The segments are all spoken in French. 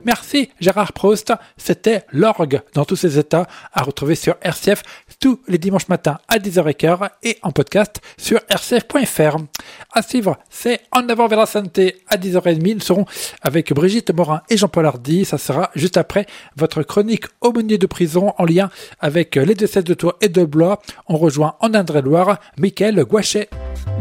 Merci Gérard Proust, c'était l'orgue dans tous ses états, à retrouver sur RCF tous les dimanches matins à 10h15 et en podcast sur rcf.fr. À suivre, c'est En avant vers la sainteté à 10h30. Nous serons avec Brigitte Morin et Jean-Paul Hardy. Ça sera juste après votre chronique Aumônier de prison en lien avec les diocèses de Tours et de Blois. On rejoint en Indre-et-Loire Michael Gouachet.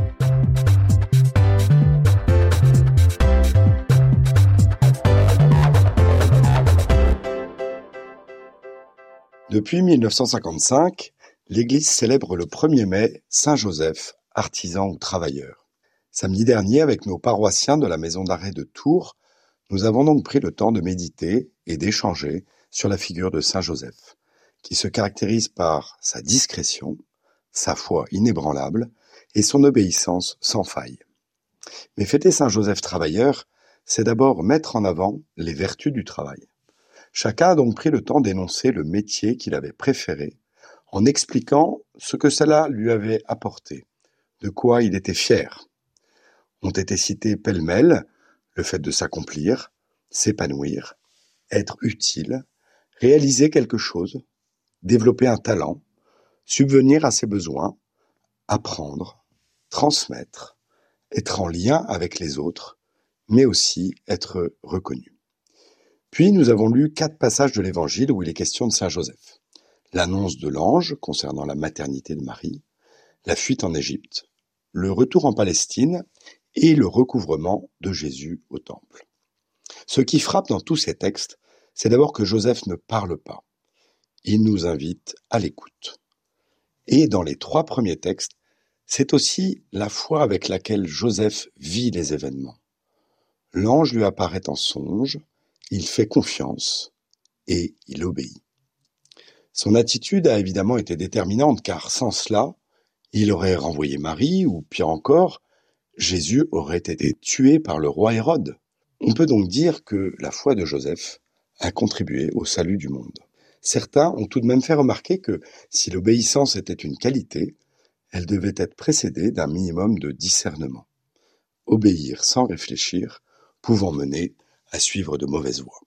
Depuis 1955, l'Église célèbre le 1er mai Saint Joseph, artisan ou travailleur. Samedi dernier, avec nos paroissiens de la maison d'arrêt de Tours, nous avons donc pris le temps de méditer et d'échanger sur la figure de Saint Joseph, qui se caractérise par sa discrétion, sa foi inébranlable et son obéissance sans faille. Mais fêter Saint Joseph travailleur, c'est d'abord mettre en avant les vertus du travail. Chacun a donc pris le temps d'énoncer le métier qu'il avait préféré, en expliquant ce que cela lui avait apporté, de quoi il était fier. Ont été cités pêle-mêle le fait de s'accomplir, s'épanouir, être utile, réaliser quelque chose, développer un talent, subvenir à ses besoins, apprendre, transmettre, être en lien avec les autres, mais aussi être reconnu. Puis nous avons lu 4 passages de l'Évangile où il est question de Saint Joseph. L'annonce de l'ange concernant la maternité de Marie, la fuite en Égypte, le retour en Palestine et le recouvrement de Jésus au temple. Ce qui frappe dans tous ces textes, c'est d'abord que Joseph ne parle pas. Il nous invite à l'écoute. Et dans les 3 premiers textes, c'est aussi la foi avec laquelle Joseph vit les événements. L'ange lui apparaît en songe, il fait confiance et il obéit. Son attitude a évidemment été déterminante car sans cela, il aurait renvoyé Marie ou pire encore, Jésus aurait été tué par le roi Hérode. On peut donc dire que la foi de Joseph a contribué au salut du monde. Certains ont tout de même fait remarquer que si l'obéissance était une qualité, elle devait être précédée d'un minimum de discernement. Obéir sans réfléchir, pouvant mener à suivre de mauvaises voies.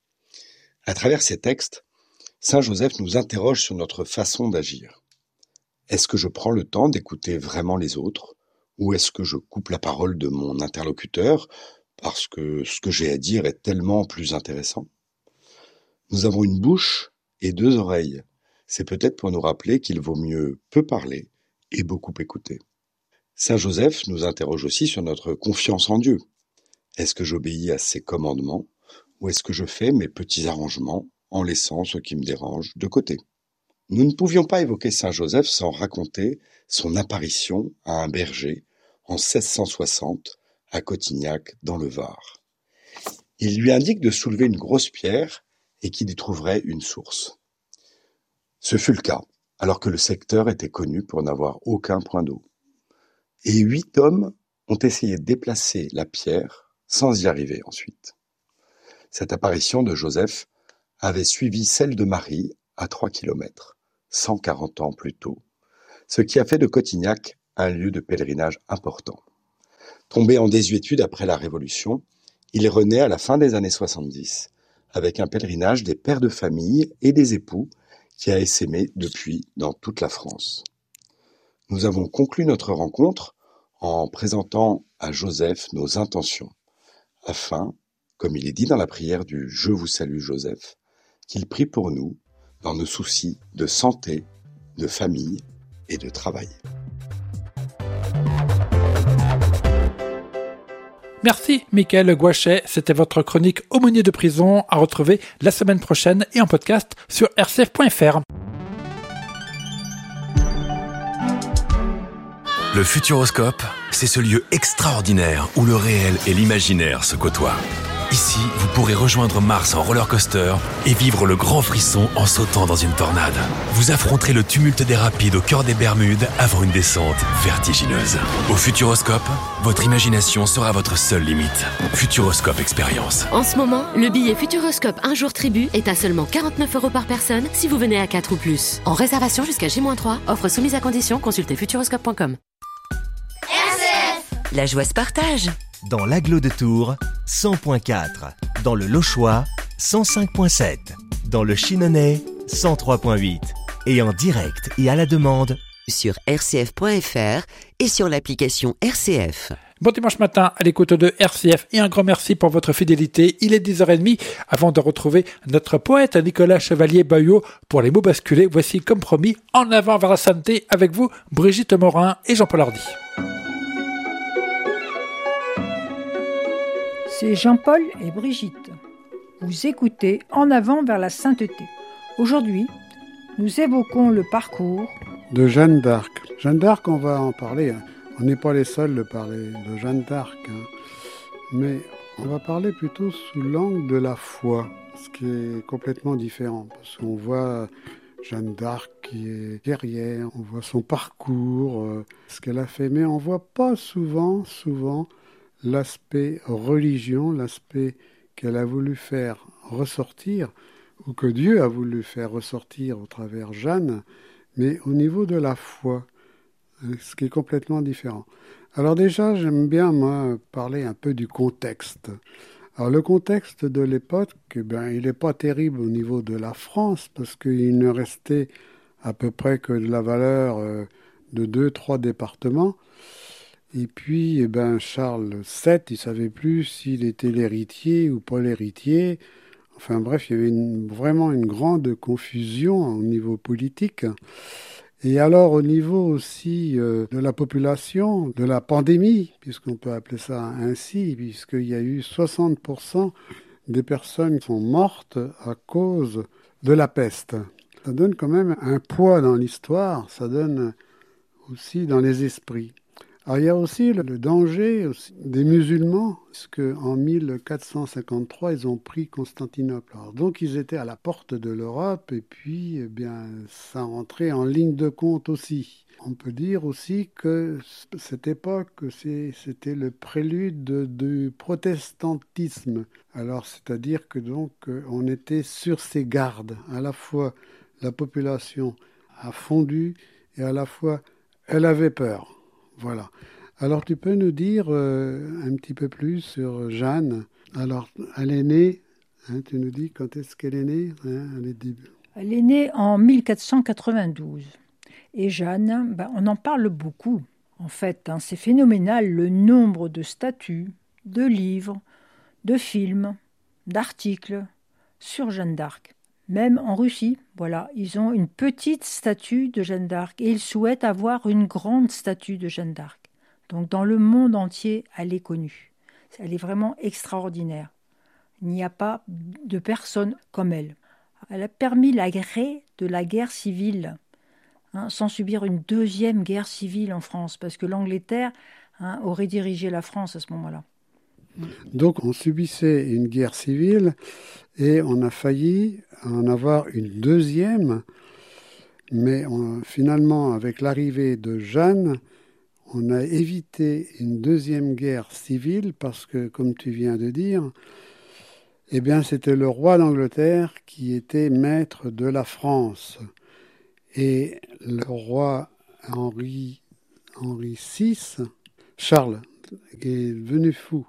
À travers ces textes, Saint Joseph nous interroge sur notre façon d'agir. Est-ce que je prends le temps d'écouter vraiment les autres, ou est-ce que je coupe la parole de mon interlocuteur parce que ce que j'ai à dire est tellement plus intéressant ? Nous avons une bouche et 2 oreilles. C'est peut-être pour nous rappeler qu'il vaut mieux peu parler et beaucoup écouter. Saint Joseph nous interroge aussi sur notre confiance en Dieu. Est-ce que j'obéis à ses commandements ou est-ce que je fais mes petits arrangements en laissant ce qui me dérange de côté ? Nous ne pouvions pas évoquer Saint Joseph sans raconter son apparition à un berger en 1660 à Cotignac dans le Var. Il lui indique de soulever une grosse pierre et qu'il y trouverait une source. Ce fut le cas, alors que le secteur était connu pour n'avoir aucun point d'eau. Et 8 hommes ont essayé de déplacer la pierre sans y arriver ensuite. Cette apparition de Joseph avait suivi celle de Marie à 3 kilomètres, 140 ans plus tôt, ce qui a fait de Cotignac un lieu de pèlerinage important. Tombé en désuétude après la Révolution, il renaît à la fin des années 70, avec un pèlerinage des pères de famille et des époux qui a essaimé depuis dans toute la France. Nous avons conclu notre rencontre en présentant à Joseph nos intentions, afin, comme il est dit dans la prière du « Je vous salue Joseph », qu'il prie pour nous dans nos soucis de santé, de famille et de travail. Merci Michael Gouachet, c'était votre chronique Aumônier de prison à retrouver la semaine prochaine et en podcast sur rcf.fr. Le Futuroscope, c'est ce lieu extraordinaire où le réel et l'imaginaire se côtoient. Ici, vous pourrez rejoindre Mars en roller coaster et vivre le grand frisson en sautant dans une tornade. Vous affronterez le tumulte des rapides au cœur des Bermudes avant une descente vertigineuse. Au Futuroscope, votre imagination sera votre seule limite. Futuroscope Expérience. En ce moment, le billet Futuroscope un jour tribu est à seulement 49 € par personne si vous venez à 4 ou plus. En réservation jusqu'à J-3, offre soumise à condition, consultez futuroscope.com. La joie se partage. Dans l'Agglo de Tours, 100.4. Dans le Lochois, 105.7, dans le Chinonais, 103.8, et en direct et à la demande sur rcf.fr et sur l'application RCF. Bon dimanche matin à l'écoute de RCF et un grand merci pour votre fidélité. Il est 10h30 avant de retrouver notre poète Nicolas Chevalier-Bayot pour les mots basculés. Voici comme promis En avant vers la sainteté avec vous Brigitte Morin et Jean-Paul Hardy. C'est Jean-Paul et Brigitte. Vous écoutez En avant vers la sainteté. Aujourd'hui, nous évoquons le parcours de Jeanne d'Arc. Jeanne d'Arc, on va en parler. On n'est pas les seuls de parler de Jeanne d'Arc. Mais on va parler plutôt sous l'angle de la foi, ce qui est complètement différent. Parce qu'on voit Jeanne d'Arc qui est guerrière, on voit son parcours, ce qu'elle a fait. Mais on ne voit pas souvent l'aspect religion, l'aspect qu'elle a voulu faire ressortir, ou que Dieu a voulu faire ressortir au travers Jeanne, mais au niveau de la foi, ce qui est complètement différent. Alors déjà, j'aime bien, moi, parler un peu du contexte. Alors le contexte de l'époque, il n'est pas terrible au niveau de la France, parce qu'il ne restait à peu près que de la valeur de 2-3 départements. Et puis, Charles VII, il ne savait plus s'il était l'héritier ou pas l'héritier. Enfin bref, il y avait vraiment une grande confusion au niveau politique. Et alors au niveau aussi de la population, de la pandémie, puisqu'on peut appeler ça ainsi, puisqu'il y a eu 60% des personnes qui sont mortes à cause de la peste. Ça donne quand même un poids dans l'histoire, ça donne aussi dans les esprits. Alors il y a aussi le danger aussi des musulmans, parce qu'en 1453, ils ont pris Constantinople. Alors, donc ils étaient à la porte de l'Europe, et puis ça rentrait en ligne de compte aussi. On peut dire aussi que cette époque, c'était le prélude du protestantisme. Alors c'est-à-dire que donc on était sur ses gardes. À la fois la population a fondu, et à la fois elle avait peur. Voilà. Alors, tu peux nous dire un petit peu plus sur Jeanne. Alors, elle est née, tu nous dis quand est-ce qu'elle est née Elle est née en 1492. Et Jeanne, on en parle beaucoup. En fait, c'est phénoménal le nombre de statues, de livres, de films, d'articles sur Jeanne d'Arc. Même en Russie, voilà, ils ont une petite statue de Jeanne d'Arc et ils souhaitent avoir une grande statue de Jeanne d'Arc. Donc dans le monde entier, elle est connue. Elle est vraiment extraordinaire. Il n'y a pas de personne comme elle. Elle a permis l'arrêt de la guerre civile, sans subir une deuxième guerre civile en France, parce que l'Angleterre aurait dirigé la France à ce moment-là. Donc on subissait une guerre civile et on a failli en avoir une deuxième, mais finalement avec l'arrivée de Jeanne, on a évité une deuxième guerre civile parce que, comme tu viens de dire, c'était le roi d'Angleterre qui était maître de la France. Et le roi Henri VI, Charles, est devenu fou.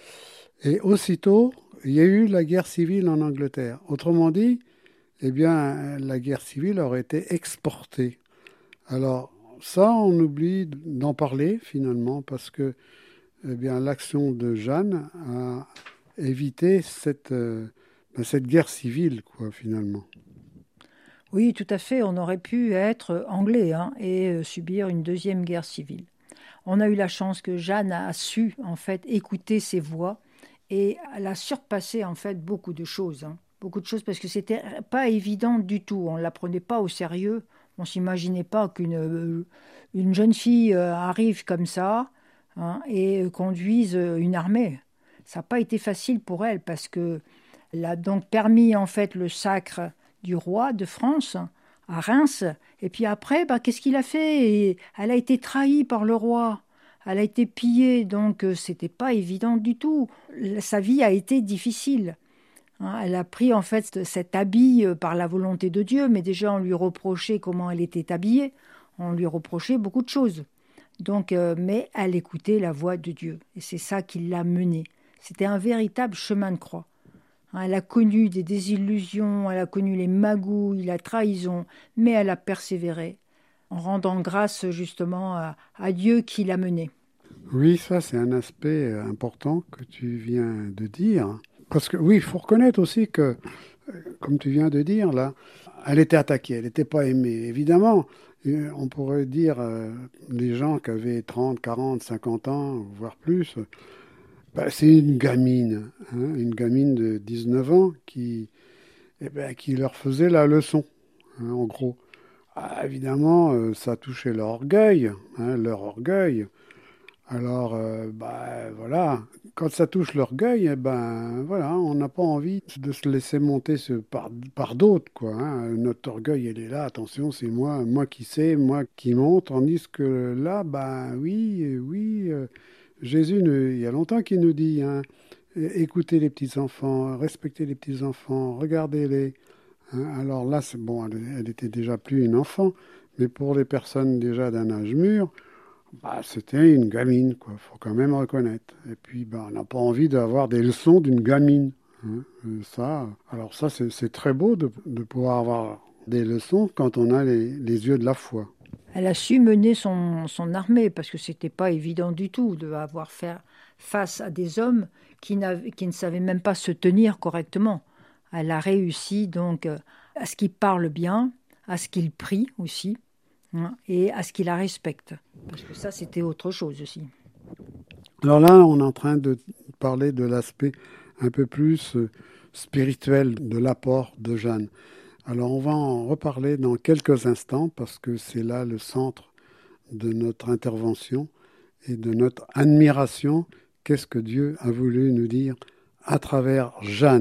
Et aussitôt, il y a eu la guerre civile en Angleterre. Autrement dit, la guerre civile aurait été exportée. Alors, ça, on oublie d'en parler finalement parce que l'action de Jeanne a évité cette guerre civile, finalement. Oui, tout à fait. On aurait pu être anglais et subir une deuxième guerre civile. On a eu la chance que Jeanne a su en fait écouter ses voix et elle a surpassé en fait beaucoup de choses. Beaucoup de choses parce que c'était pas évident du tout. On ne la prenait pas au sérieux. On ne s'imaginait pas qu'une jeune fille arrive comme ça et conduise une armée. Ça n'a pas été facile pour elle parce qu'elle a donc permis en fait le sacre du roi de France à Reims. Et puis après, qu'est-ce qu'il a fait? Elle a été trahie par le roi. Elle a été pillée, donc c'était pas évident du tout. Sa vie a été difficile. Elle a pris en fait cet habit par la volonté de Dieu, mais déjà on lui reprochait comment elle était habillée, on lui reprochait beaucoup de choses. Donc, mais elle écoutait la voix de Dieu, et c'est ça qui l'a menée. C'était un véritable chemin de croix. Elle a connu des désillusions, elle a connu les magouilles, la trahison, mais elle a persévéré en rendant grâce justement à Dieu qui l'a menée. Oui, ça c'est un aspect important que tu viens de dire. Parce que oui, il faut reconnaître aussi que, comme tu viens de dire là, elle était attaquée, elle n'était pas aimée. Évidemment, on pourrait dire les gens qui avaient 30, 40, 50 ans, voire plus, c'est une gamine de 19 ans qui leur faisait la leçon, en gros. Évidemment, ça touchait leur orgueil. Alors, voilà, quand ça touche l'orgueil, voilà, on n'a pas envie de se laisser monter par d'autres, quoi. Notre orgueil, elle est là, attention, c'est moi qui sais, moi qui monte, tandis que là, oui, Jésus, il y a longtemps qu'il nous dit, écoutez les petits-enfants, respectez les petits-enfants, regardez-les. Alors là, c'est bon, elle était déjà plus une enfant, mais pour les personnes déjà d'un âge mûr, c'était une gamine, quoi. Faut quand même reconnaître. Et puis, on n'a pas envie d'avoir des leçons d'une gamine. Alors ça, c'est très beau de pouvoir avoir des leçons quand on a les yeux de la foi. Elle a su mener son armée, parce que c'était pas évident du tout de avoir faire face à des hommes qui ne savaient même pas se tenir correctement. Elle a réussi donc à ce qu'ils parlent bien, à ce qu'ils prient aussi, et à ce qu'ils la respectent. Parce que ça, c'était autre chose aussi. Alors là, on est en train de parler de l'aspect un peu plus spirituel de l'apport de Jeanne. Alors on va en reparler dans quelques instants parce que c'est là le centre de notre intervention et de notre admiration. Qu'est-ce que Dieu a voulu nous dire à travers Jeanne ?